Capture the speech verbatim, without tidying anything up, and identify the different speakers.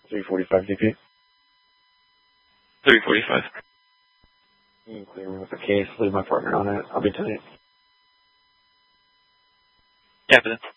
Speaker 1: three forty-five D P.
Speaker 2: three forty-five.
Speaker 1: You can clear me with the case, leave my partner on it. I'll be tight.
Speaker 2: Yeah, but